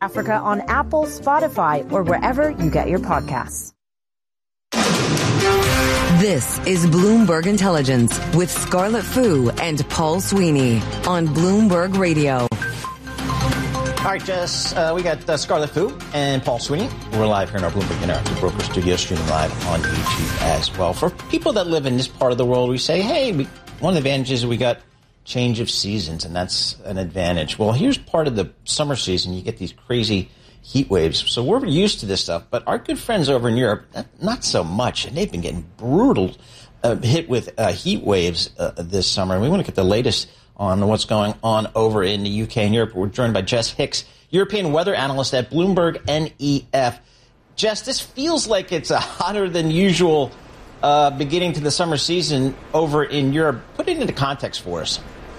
Africa on Apple, Spotify, or wherever you get your podcasts. This is Bloomberg Intelligence with Scarlett Fu and Paul Sweeney on Bloomberg Radio. All right, Jess, we got Scarlett Fu and Paul Sweeney. We're live here in our Bloomberg Interactive Broker Studio, streaming live on YouTube as well. For people that live in this part of the world, we say, hey, one of the advantages is we got change of seasons, and that's an advantage. Well, here's part of the summer season. You get these crazy heat waves. So we're used to this stuff, but our good friends over in Europe, not so much, and they've been getting brutal hit with heat waves this summer. And we want to get the latest on what's going on over in the UK and Europe. We're joined by Jess Hicks, European weather analyst at Bloomberg NEF. Jess, this feels like it's a hotter than usual beginning to the summer season over in Europe. Put it into context for us.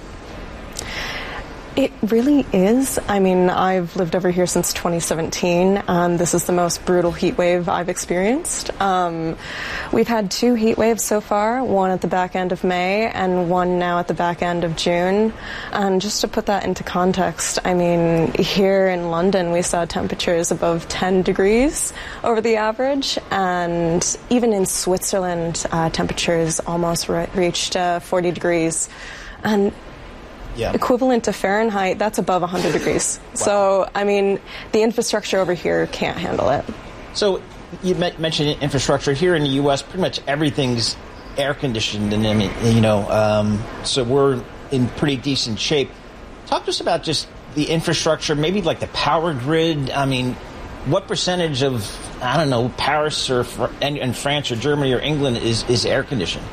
It really is. I mean, I've lived over here since 2017, and this is the most brutal heat wave I've experienced. We've had 2 heat waves so far, one at the back end of May and one now at the back end of June. And just to put that into context, I mean, here in London, we saw temperatures above 10 degrees over the average, and even in Switzerland, temperatures almost reached 40 degrees. And equivalent to Fahrenheit, that's above 100 degrees. Wow. So, I mean, the infrastructure over here can't handle it. So, you mentioned infrastructure. Here in the U.S., pretty much everything's air-conditioned, and I mean, so we're in pretty decent shape. Talk to us about just the infrastructure, maybe like the power grid. I mean, what percentage of, I don't know, Paris or and France or Germany or England is air-conditioned?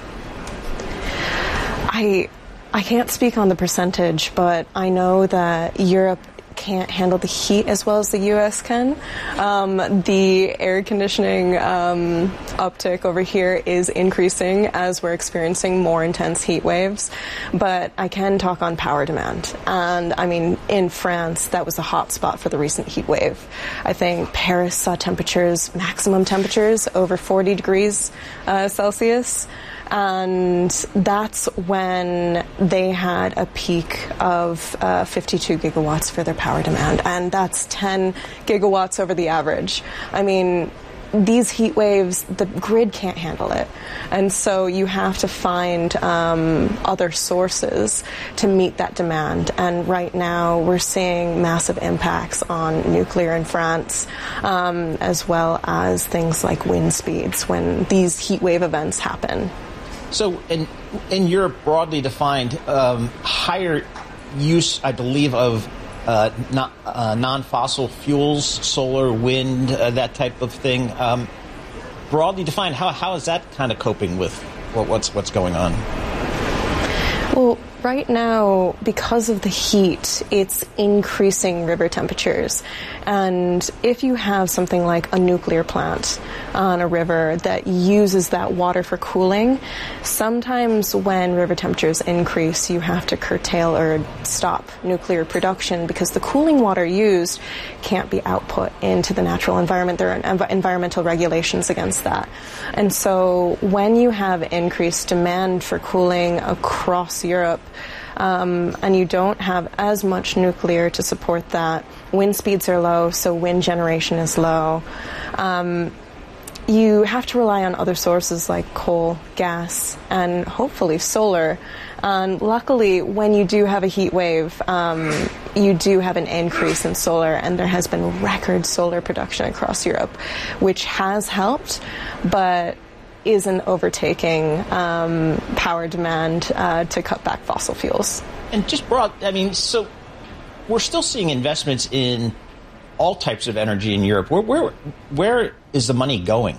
I can't speak on the percentage, but I know that Europe can't handle the heat as well as the U.S. can. The air conditioning uptick over here is increasing as we're experiencing more intense heat waves. But I can talk on power demand. And, I mean, in France, that was a hot spot for the recent heat wave. I think Paris saw maximum temperatures over 40 degrees Celsius. And that's when they had a peak of 52 gigawatts for their power demand. And that's 10 gigawatts over the average. I mean, these heat waves, the grid can't handle it. And so you have to find other sources to meet that demand. And right now we're seeing massive impacts on nuclear in France, as well as things like wind speeds when these heat wave events happen. So in Europe, broadly defined, higher use, I believe, of non-fossil fuels, solar, wind, that type of thing. Broadly defined, how is that kind of coping with what's going on? Well, right now, because of the heat, it's increasing river temperatures. And if you have something like a nuclear plant on a river that uses that water for cooling, sometimes when river temperatures increase, you have to curtail or stop nuclear production because the cooling water used can't be output into the natural environment. There are environmental regulations against that. And so when you have increased demand for cooling across Europe, and you don't have as much nuclear to support that, wind speeds are low, so wind generation is low. You have to rely on other sources like coal, gas, and hopefully solar. And luckily, when you do have a heat wave, you do have an increase in solar, and there has been record solar production across Europe, which has helped, but isn't overtaking power demand to cut back fossil fuels. And just so we're still seeing investments in all types of energy in Europe. Where is the money going?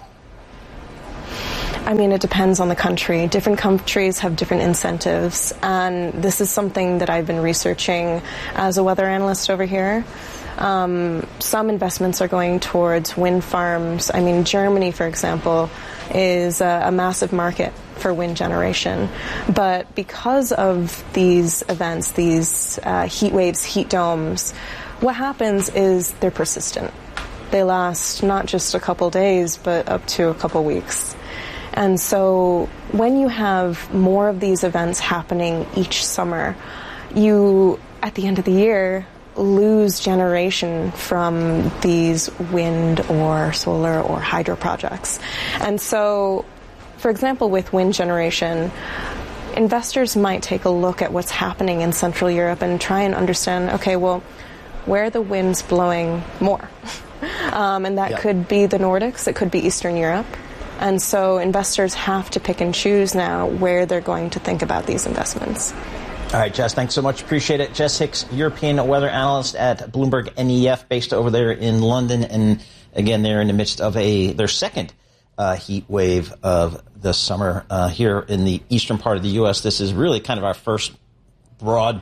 I mean, it depends on the country. Different countries have different incentives, and this is something that I've been researching as a weather analyst over here. Some investments are going towards wind farms. I mean, Germany, for example, is a massive market for wind generation. But because of these events, these heat waves, heat domes, what happens is they're persistent. They last not just a couple days, but up to a couple weeks. And so when you have more of these events happening each summer, you, at the end of the year, lose generation from these wind or solar or hydro projects. And so, for example, with wind generation, investors might take a look at what's happening in Central Europe and try and understand, okay, well, where are the winds blowing more? And that could be the Nordics, it could be Eastern Europe. And so investors have to pick and choose now where they're going to think about these investments. All right, Jess, thanks so much. Appreciate it. Jess Hicks, European weather analyst at Bloomberg NEF, based over there in London. And again, they're in the midst of their second heat wave of the summer here in the eastern part of the U.S. This is really kind of our first broad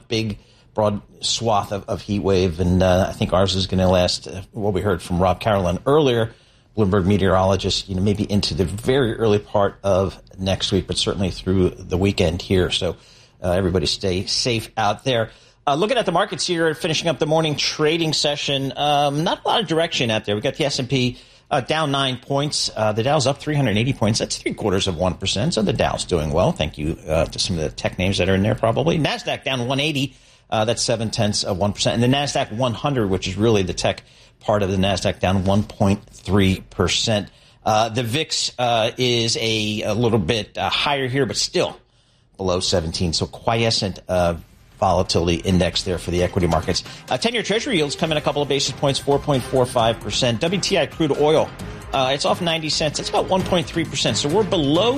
swath of heat wave. And I think ours is going to last, what we heard from Rob Carolan earlier, Bloomberg meteorologist, maybe into the very early part of next week, but certainly through the weekend here. So everybody stay safe out there. Looking at the markets here, finishing up the morning trading session, not a lot of direction out there. We got the S&P down 9 points. The Dow's up 380 points. That's 0.75%. So the Dow's doing well. Thank you to some of the tech names that are in there probably. NASDAQ down 180. That's 0.7%. And the NASDAQ 100, which is really the tech part of the NASDAQ, down 1.3%. The VIX is a little bit higher here, but still below 17. So quiescent volatility index there for the equity markets. 10-year Treasury yields come in a couple of basis points, 4.45%. WTI crude oil, it's off 90 cents. It's about 1.3%. So we're below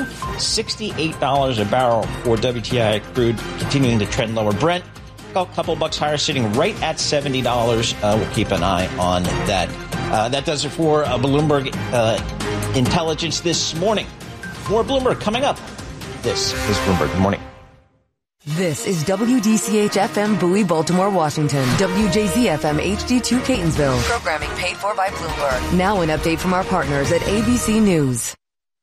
$68 a barrel for WTI crude, continuing to trend lower. Brent, a couple bucks higher, sitting right at $70. We'll keep an eye on that. That does it for Bloomberg Intelligence this morning. More Bloomberg coming up. This is Bloomberg. Good morning. This is WDCH-FM Bowie, Baltimore, Washington. WJZ-FM HD2 Catonsville. Programming paid for by Bloomberg. Now an update from our partners at ABC News.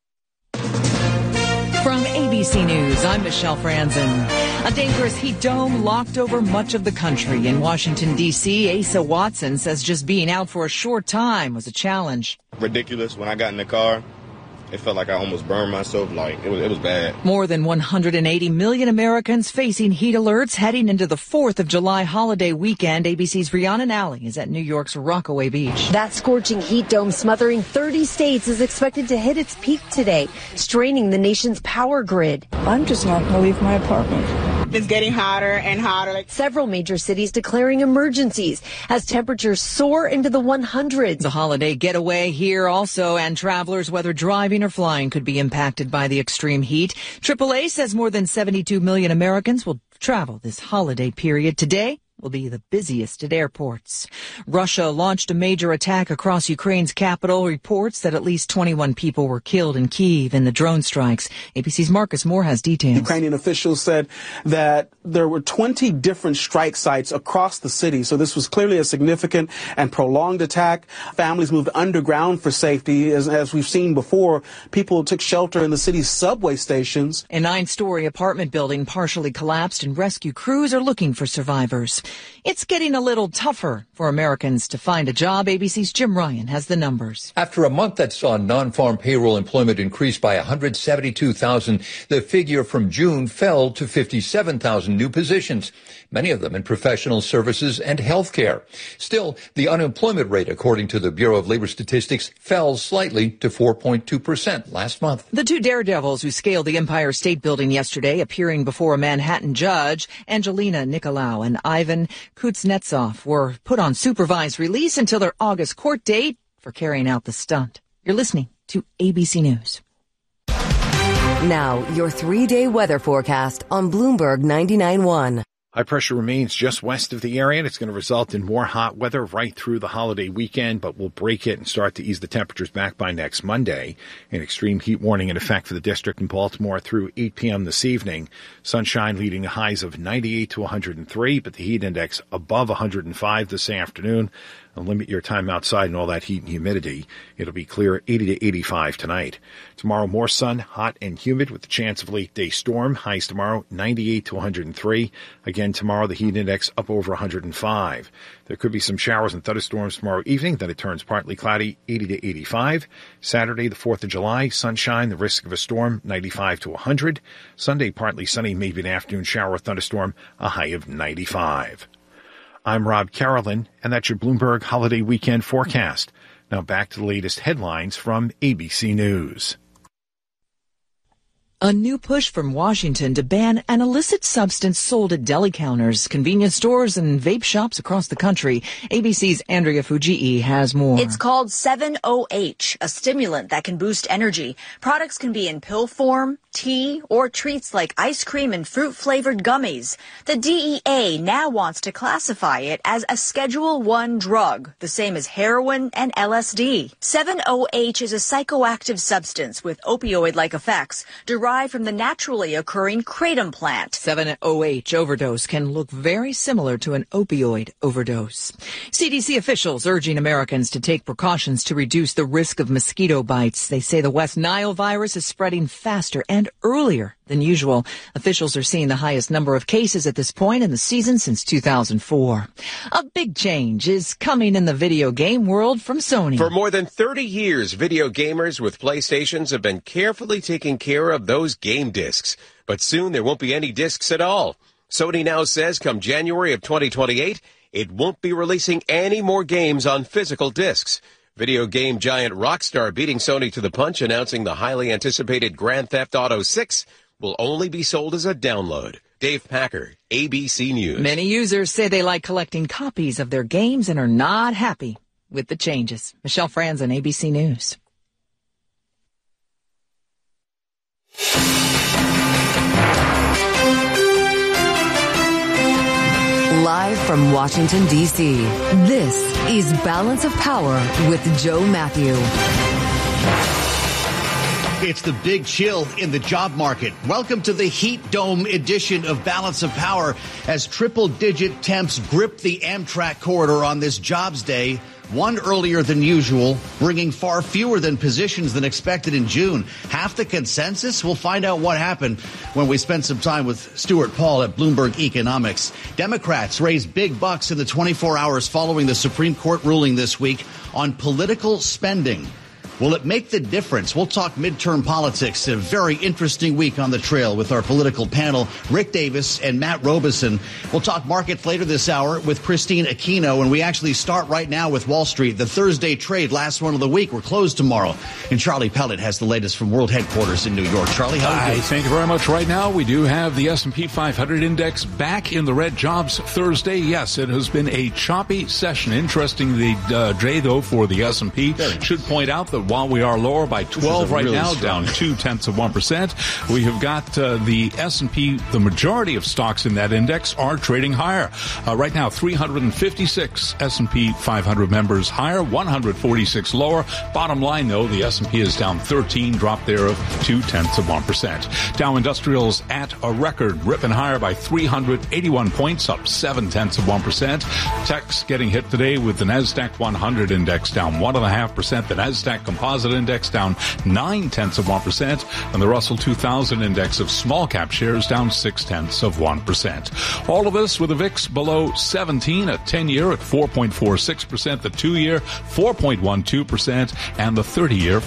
From ABC News, I'm Michelle Franzen. A dangerous heat dome locked over much of the country. In Washington, D.C., Asa Watson says just being out for a short time was a challenge. Ridiculous. When I got in the car, it felt like I almost burned myself. Like, it was bad. More than 180 million Americans facing heat alerts heading into the 4th of July holiday weekend. ABC's Rihanna Nally is at New York's Rockaway Beach. That scorching heat dome smothering 30 states is expected to hit its peak today, straining the nation's power grid. I'm just not going to leave my apartment. It's getting hotter and hotter. Several major cities declaring emergencies as temperatures soar into the 100s. The holiday getaway here also, and travelers, whether driving or flying, could be impacted by the extreme heat. AAA says more than 72 million Americans will travel this holiday period. Today will be the busiest at airports. Russia launched a major attack across Ukraine's capital. Reports that at least 21 people were killed in Kyiv in the drone strikes. ABC's Marcus Moore has details. Ukrainian officials said that there were 20 different strike sites across the city. So this was clearly a significant and prolonged attack. Families moved underground for safety. As we've seen before, people took shelter in the city's subway stations. A 9-story apartment building partially collapsed, and rescue crews are looking for survivors. It's getting a little tougher for Americans to find a job. ABC's Jim Ryan has the numbers. After a month that saw non-farm payroll employment increase by 172,000, the figure from June fell to 57,000 new positions, many of them in professional services and healthcare. Still, the unemployment rate, according to the Bureau of Labor Statistics, fell slightly to 4.2% last month. The two daredevils who scaled the Empire State Building yesterday, appearing before a Manhattan judge, Angelina Nicolau and Ivan Kuznetsov, were put on supervised release until their August court date for carrying out the stunt. You're listening to ABC News. Now, your 3-day weather forecast on Bloomberg 99.1. High pressure remains just west of the area, and it's going to result in more hot weather right through the holiday weekend, but we'll break it and start to ease the temperatures back by next Monday. An extreme heat warning in effect for the district in Baltimore through 8 p.m. this evening. Sunshine leading to highs of 98 to 103, but the heat index above 105 this afternoon. Limit your time outside and all that heat and humidity. It'll be clear 80 to 85 tonight. Tomorrow, more sun, hot and humid with the chance of late-day storm. Highs tomorrow, 98 to 103. Again, tomorrow, the heat index up over 105. There could be some showers and thunderstorms tomorrow evening. Then it turns partly cloudy, 80 to 85. Saturday, the 4th of July, sunshine, the risk of a storm, 95 to 100. Sunday, partly sunny, maybe an afternoon shower or thunderstorm, a high of 95. I'm Rob Carolyn, and that's your Bloomberg Holiday Weekend forecast. Now back to the latest headlines from ABC News. A new push from Washington to ban an illicit substance sold at deli counters, convenience stores, and vape shops across the country. ABC's Andrea Fujii has more. It's called 7-OH, a stimulant that can boost energy. Products can be in pill form, tea, or treats like ice cream and fruit-flavored gummies. The DEA now wants to classify it as a Schedule I drug, the same as heroin and LSD. 7-OH is a psychoactive substance with opioid-like effects derived from the naturally occurring kratom plant. 7-OH overdose can look very similar to an opioid overdose. CDC officials urging Americans to take precautions to reduce the risk of mosquito bites. They say the West Nile virus is spreading faster and earlier than usual. Officials are seeing the highest number of cases at this point in the season since 2004. A big change is coming in the video game world from Sony. For more than 30 years, video gamers with PlayStations have been carefully taking care of those game discs. But soon there won't be any discs at all. Sony now says come January of 2028, it won't be releasing any more games on physical discs. Video game giant Rockstar beating Sony to the punch, announcing the highly anticipated Grand Theft Auto 6 will only be sold as a download. Dave Packer, ABC News. Many users say they like collecting copies of their games and are not happy with the changes. Michelle Franzen, ABC News. Live from Washington, D.C., this is Balance of Power with Joe Matthew. It's the big chill in the job market. Welcome to the Heat Dome edition of Balance of Power as triple-digit temps grip the Amtrak corridor on this jobs day, one earlier than usual, bringing far fewer than positions than expected in June. Half the consensus? We'll find out what happened when we spend some time with Stuart Paul at Bloomberg Economics. Democrats raised big bucks in the 24 hours following the Supreme Court ruling this week on political spending. Will it make the difference? We'll talk midterm politics. A very interesting week on the trail with our political panel, Rick Davis and Matt Robeson. We'll talk markets later this hour with Christine Aquino, and we actually start right now with Wall Street. The Thursday trade, last one of the week. We're closed tomorrow. And Charlie Pellet has the latest from World Headquarters in New York. Charlie, how are you doing? Thank you very much. Right now, we do have the S&P 500 index back in the red. Jobs Thursday. Yes, it has been a choppy session. Interesting the day, though, for the S&P. Should point out that while we are lower by 12 right now, down 0.2%, we have got the S&P, the majority of stocks in that index are trading higher. Right now, 356 S&P 500 members higher, 146 lower. Bottom line, though, the S&P is down 13, drop there of 0.2%. Dow Industrials at a record, ripping higher by 381 points, up 0.7%. Tech's getting hit today with the NASDAQ 100 index down 1.5%. The NASDAQ Composite Index down 0.9%, and the Russell 2000 Index of small cap shares down 0.6%. All of this with a VIX below 17, a 10-year at 4.46%, the 2-year 4.12%, and the 30-year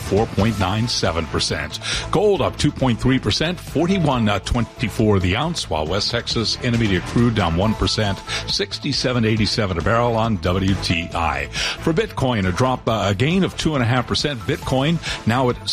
4.97%. Gold up 2.3%, 41.24 the ounce, while West Texas Intermediate crude down 1%, 67.87 a barrel on WTI. For Bitcoin, a drop, a gain of 2.5%. Bitcoin now at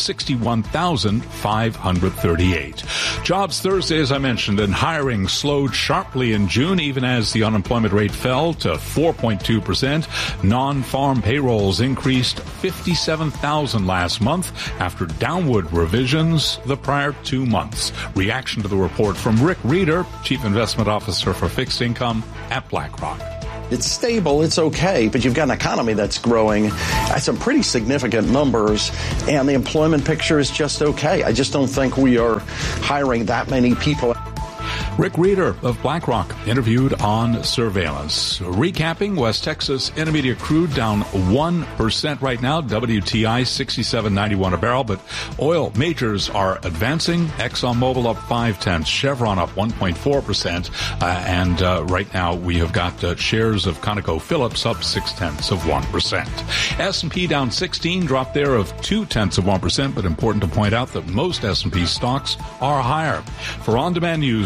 61,538. Jobs Thursday, as I mentioned, and hiring slowed sharply in June, even as the unemployment rate fell to 4.2%. Non-farm payrolls increased 57,000 last month after downward revisions the prior 2 months. Reaction to the report from Rick Reeder, Chief Investment Officer for Fixed Income at BlackRock. It's stable, it's okay, but you've got an economy that's growing at some pretty significant numbers, and the employment picture is just okay. I just don't think we are hiring that many people. Rick Reeder of BlackRock interviewed on surveillance. Recapping, West Texas Intermediate crude down 1% right now. WTI 67.91 a barrel, but oil majors are advancing. ExxonMobil up 0.5. Chevron up 1.4%. And right now we have got shares of ConocoPhillips up 0.6%. S&P down 16, drop there of 0.2%. But important to point out that most S&P stocks are higher. For on-demand news 24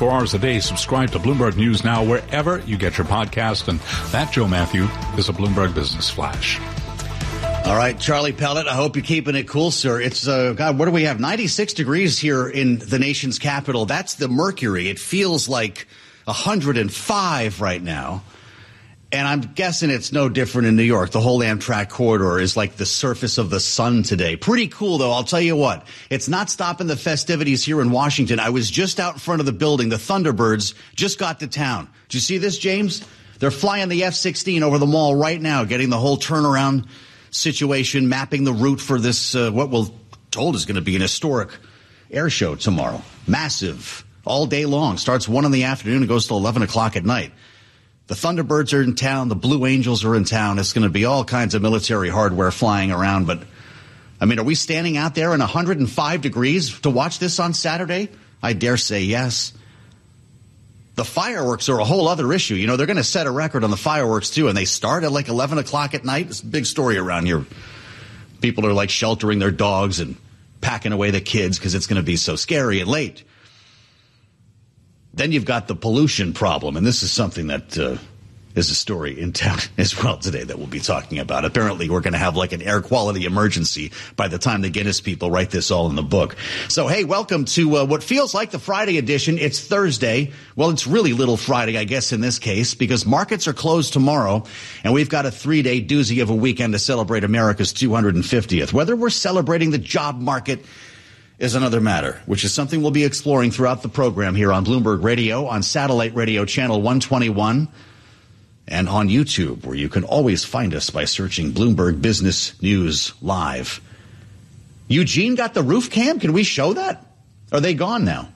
24 hours a day. Subscribe to Bloomberg News Now wherever you get your podcast. And that, Joe Matthew, is a Bloomberg Business Flash. All right, Charlie Pellet, I hope you're keeping it cool, sir. It's, God, what do we have? 96 degrees here in the nation's capital. That's the mercury. It feels like 105 right now. And I'm guessing it's no different in New York. The whole Amtrak corridor is like the surface of the sun today. Pretty cool, though. I'll tell you what. It's not stopping the festivities here in Washington. I was just out in front of the building. The Thunderbirds just got to town. Did you see this, James? They're flying the F-16 over the mall right now, getting the whole turnaround situation, mapping the route for this, what we're told is going to be an historic air show tomorrow. Massive. All day long. Starts 1 in the afternoon and goes till 11 o'clock at night. The Thunderbirds are in town. The Blue Angels are in town. It's going to be all kinds of military hardware flying around. But, I mean, are we standing out there in 105 degrees to watch this on Saturday? I dare say yes. The fireworks are a whole other issue. You know, they're going to set a record on the fireworks, too. And they start at like 11 o'clock at night. It's a big story around here. People are like sheltering their dogs and packing away the kids because it's going to be so scary and late. Then you've got the pollution problem, and this is something that is a story in town as well today that we'll be talking about. Apparently, we're going to have like an air quality emergency by the time the Guinness people write this all in the book. So, hey, welcome to what feels like the Friday edition. It's Thursday. Well, it's really Little Friday, I guess, in this case, because markets are closed tomorrow, and we've got a 3-day doozy of a weekend to celebrate America's 250th. Whether we're celebrating the job market is another matter, which is something we'll be exploring throughout the program here on Bloomberg Radio, on Satellite Radio Channel 121, and on YouTube, where you can always find us by searching Bloomberg Business News Live. Eugene got the roof cam? Can we show that? Are they gone now?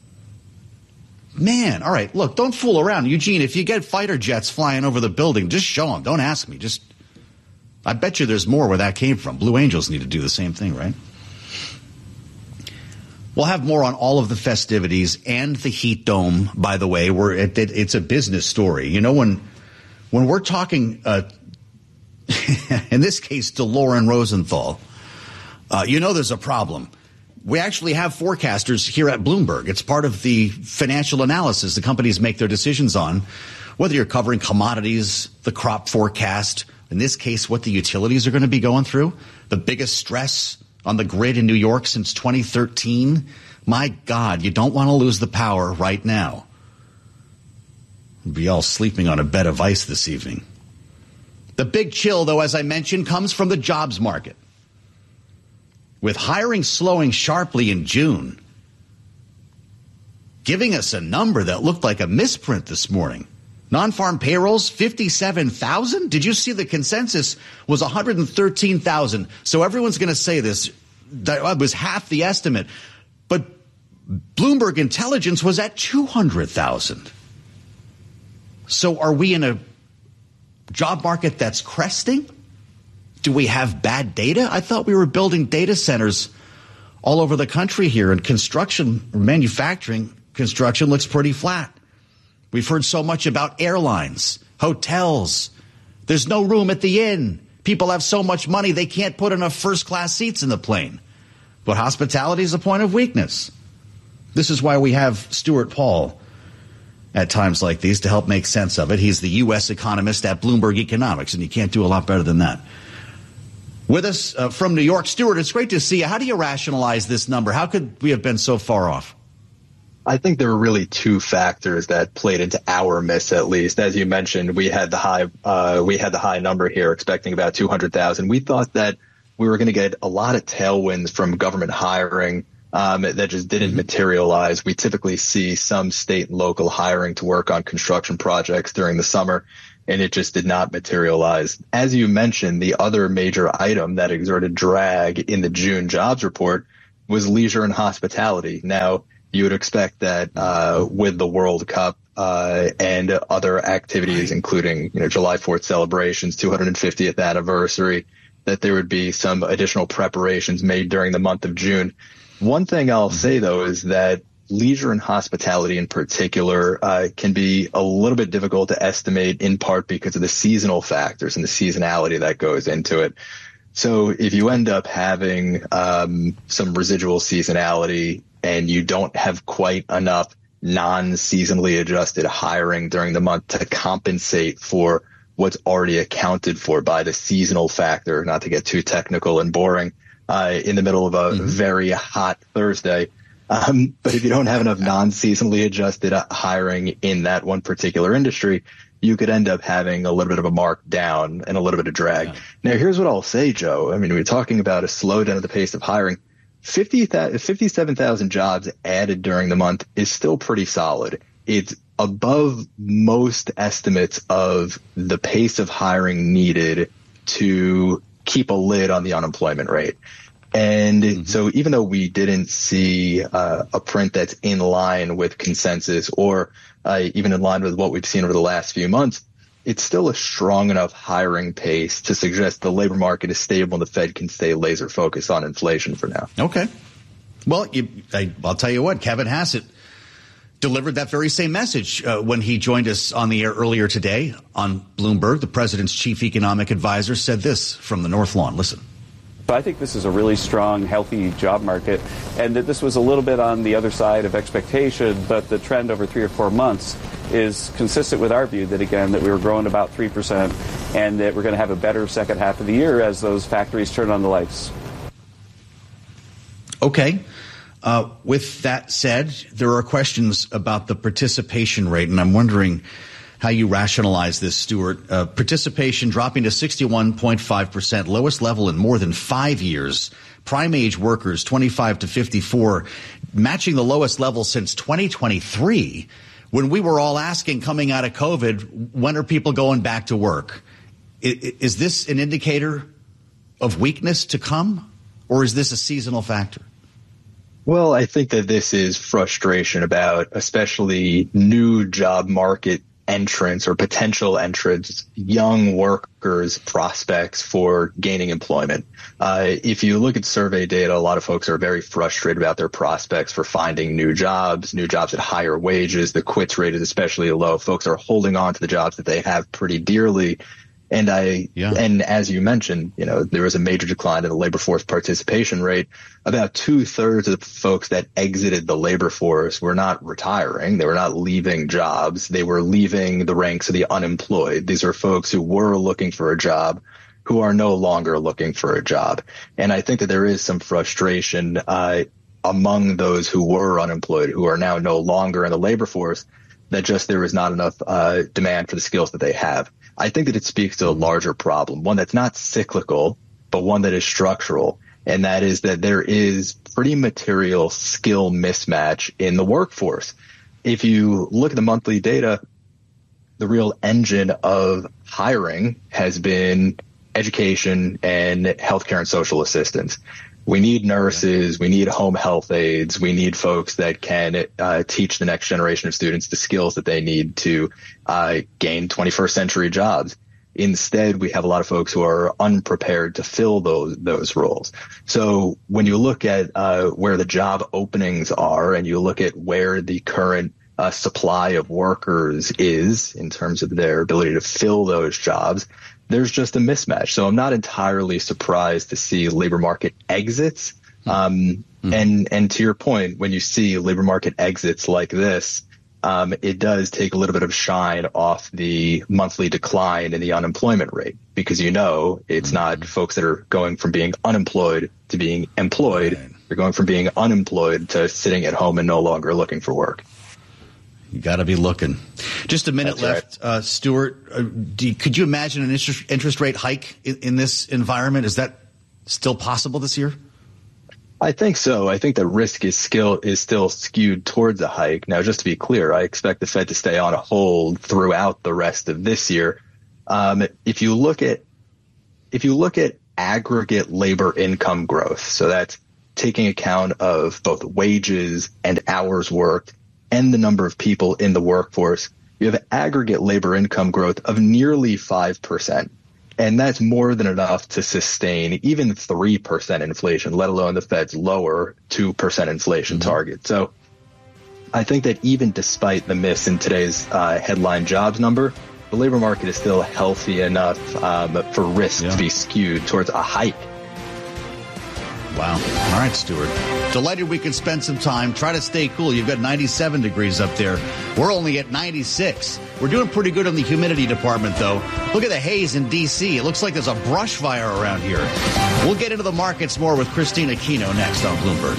Man, all right, look, don't fool around. Eugene, if you get fighter jets flying over the building, just show them. Don't ask me. I bet you there's more where that came from. Blue Angels need to do the same thing, right? We'll have more on all of the festivities and the heat dome, by the way. It's a business story. You know, when we're talking, in this case, to Lauren Rosenthal, you know there's a problem. We actually have forecasters here at Bloomberg. It's part of the financial analysis the companies make their decisions on, whether you're covering commodities, the crop forecast, in this case, what the utilities are going to be going through, the biggest stress on the grid in New York since 2013. My God, you don't want to lose the power right now. We'll be all sleeping on a bed of ice this evening. The big chill, though, as I mentioned, comes from the jobs market. With hiring slowing sharply in June, giving us a number that looked like a misprint this morning. Non-farm payrolls, 57,000? Did you see the consensus was 113,000? So everyone's going to say this. That was half the estimate. But Bloomberg Intelligence was at 200,000. So are we in a job market that's cresting? Do we have bad data? I thought we were building data centers all over the country here, and manufacturing construction looks pretty flat. We've heard so much about airlines, hotels. There's no room at the inn. People have so much money they can't put enough first-class seats in the plane. But hospitality is a point of weakness. This is why we have Stuart Paul at times like these to help make sense of it. He's the U.S. economist at Bloomberg Economics, and you can't do a lot better than that. With us from New York, Stuart, it's great to see you. How do you rationalize this number? How could we have been so far off? I think there were really two factors that played into our miss, at least. As you mentioned, we had the high number here, expecting about 200,000. We thought that we were going to get a lot of tailwinds from government hiring that just didn't materialize. We typically see some state and local hiring to work on construction projects during the summer, and it just did not materialize. As you mentioned, the other major item that exerted drag in the June jobs report was leisure and hospitality. Now, you would expect that with the World Cup and other activities, including July 4th celebrations, 250th anniversary, that there would be some additional preparations made during the month of June. One thing I'll say, though, is that leisure and hospitality in particular can be a little bit difficult to estimate, in part because of the seasonal factors and the seasonality that goes into it. So if you end up having some residual seasonality and you don't have quite enough non-seasonally adjusted hiring during the month to compensate for what's already accounted for by the seasonal factor, not to get too technical and boring, in the middle of a very hot Thursday. But if you don't have enough non-seasonally adjusted hiring in that one particular industry, you could end up having a little bit of a markdown and a little bit of drag. Now, here's what I'll say, Joe. I mean, we're talking about a slowdown of the pace of hiring. 57,000 jobs added during the month is still pretty solid. It's above most estimates of the pace of hiring needed to keep a lid on the unemployment rate. And so even though we didn't see a print that's in line with consensus or even in line with what we've seen over the last few months, it's still a strong enough hiring pace to suggest the labor market is stable and the Fed can stay laser focused on inflation for now. Okay. Well, I'll tell you what, Kevin Hassett delivered that very same message when he joined us on the air earlier today on Bloomberg. The president's chief economic advisor said this from the North Lawn. Listen. I think this is a really strong, healthy job market, and that this was a little bit on the other side of expectation, but the trend over 3 or 4 months is consistent with our view that, again, that we were growing about 3% and that we're going to have a better second half of the year as those factories turn on the lights. Okay. With that said, there are questions about the participation rate, and I'm wondering how you rationalize this, Stuart. Participation dropping to 61.5%, lowest level in more than 5 years. Prime age workers, 25 to 54, matching the lowest level since 2023, when we were all asking coming out of COVID, when are people going back to work? Is this an indicator of weakness to come, or is this a seasonal factor? Well, I think that this is frustration about especially new job market entrants or potential entrants, young workers' prospects for gaining employment. If you look at survey data, a lot of folks are very frustrated about their prospects for finding new jobs at higher wages. The quits rate is especially low. Folks are holding on to the jobs that they have pretty dearly. And and as you mentioned, there was a major decline in the labor force participation rate. About 2/3 of the folks that exited the labor force were not retiring. They were not leaving jobs. They were leaving the ranks of the unemployed. These are folks who were looking for a job who are no longer looking for a job. And I think that there is some frustration among those who were unemployed, who are now no longer in the labor force, that just there is not enough demand for the skills that they have. I think that it speaks to a larger problem, one that's not cyclical, but one that is structural. And that is that there is pretty material skill mismatch in the workforce. If you look at the monthly data, the real engine of hiring has been education and healthcare and social assistance. We need nurses. We need home health aides. We need folks that can teach the next generation of students the skills that they need to gain 21st century jobs. Instead, we have a lot of folks who are unprepared to fill those roles. So when you look at where the job openings are and you look at where the current supply of workers is in terms of their ability to fill those jobs, there's just a mismatch. So I'm not entirely surprised to see labor market exits. And to your point, when you see labor market exits like this, it does take a little bit of shine off the monthly decline in the unemployment rate, because it's not folks that are going from being unemployed to being employed. They're going from being unemployed to sitting at home and no longer looking for work. You got to be looking. Just a minute left, right. Stuart. Could you imagine an interest rate hike in this environment? Is that still possible this year? I think so. I think the risk is still skewed towards a hike. Now, just to be clear, I expect the Fed to stay on a hold throughout the rest of this year. If you look at aggregate labor income growth, so that's taking account of both wages and hours worked and the number of people in the workforce, you have aggregate labor income growth of nearly 5%. And that's more than enough to sustain even 3% inflation, let alone the Fed's lower 2% inflation target. So I think that even despite the miss in today's headline jobs number, the labor market is still healthy enough for risk to be skewed towards a hike. Wow. All right, Stuart. Delighted we could spend some time. Try to stay cool. You've got 97 degrees up there. We're only at 96. We're doing pretty good on the humidity department, though. Look at the haze in D.C. It looks like there's a brush fire around here. We'll get into the markets more with Christina Aquino next on Bloomberg.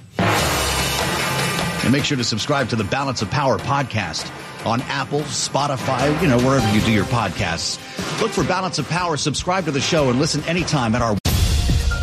And make sure to subscribe to the Balance of Power podcast on Apple, Spotify, wherever you do your podcasts. Look for Balance of Power, subscribe to the show, and listen anytime at our